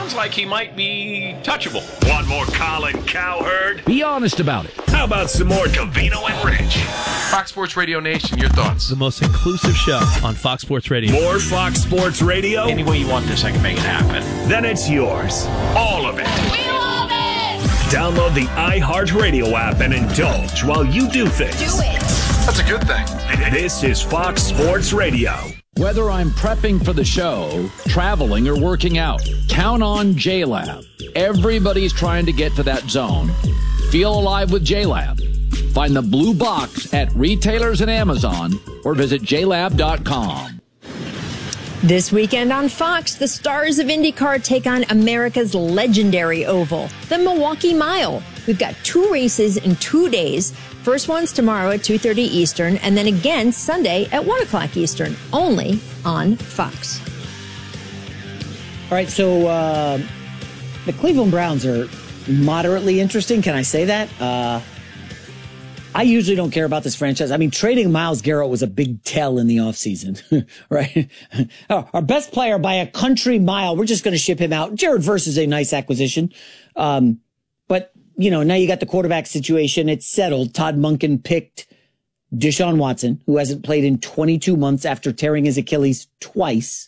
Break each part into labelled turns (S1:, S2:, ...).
S1: sounds like he might be touchable.
S2: Want more Colin Cowherd?
S3: Be honest about it.
S2: How about some more Covino and Rich?
S4: Fox Sports Radio Nation, your thoughts?
S5: The most inclusive show on Fox Sports Radio.
S2: More Fox Sports Radio?
S1: Any way you want this, I can make it happen.
S2: Then it's yours. All of it.
S6: We love it!
S2: Download the iHeartRadio app and indulge while you do things.
S6: Do it!
S4: That's a good thing.
S2: This is Fox Sports Radio.
S3: Whether I'm prepping for the show, traveling, or working out, count on JLab. Everybody's trying to get to that zone. Feel alive with JLab. Find the blue box at retailers and Amazon or visit JLab.com.
S7: This weekend on Fox, the stars of IndyCar take on America's legendary oval, the Milwaukee Mile. We've got 2 races in 2 days. First one's tomorrow at 2:30 Eastern, and then again Sunday at 1 o'clock Eastern, only on Fox.
S8: All right, so the Cleveland Browns are moderately interesting. Can I say that? I usually don't care about this franchise. I mean, trading Myles Garrett was a big tell in the offseason, right? Our best player by a country mile. We're just going to ship him out. Jared Verse is a nice acquisition. But, you know, now you got the quarterback situation. It's settled. Todd Monken picked Deshaun Watson, who hasn't played in 22 months after tearing his Achilles twice.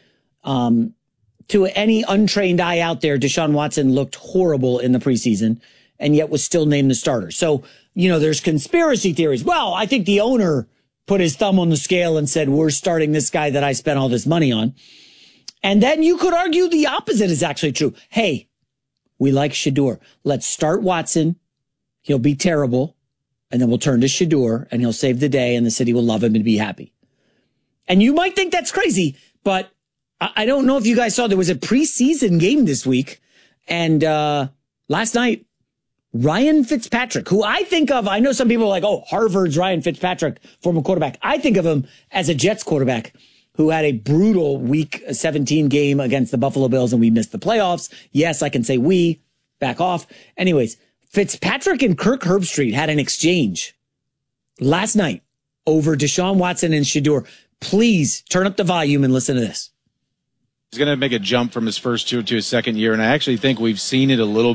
S8: To any untrained eye out there, Deshaun Watson looked horrible in the preseason and yet was still named the starter. So, you know, there's conspiracy theories. Well, I think the owner put his thumb on the scale and said, we're starting this guy that I spent all this money on. And then you could argue the opposite is actually true. Hey, we like Shedeur. Let's start Watson. He'll be terrible. And then we'll turn to Shedeur and he'll save the day and the city will love him and be happy. And you might think that's crazy, but I don't know if you guys saw there was a preseason game this week. And last night, Ryan Fitzpatrick, who I think of, I know some people are like, oh, Harvard's Ryan Fitzpatrick, former quarterback. I think of him as a Jets quarterback who had a brutal week 17 game against the Buffalo Bills and we missed the playoffs. Yes, I can say we, back off. Anyways, Fitzpatrick and Kirk Herbstreit had an exchange last night over Deshaun Watson and Shedeur. Please turn up the volume and listen to this.
S9: He's going to make a jump from his first year to his second year, and I actually think we've seen it a little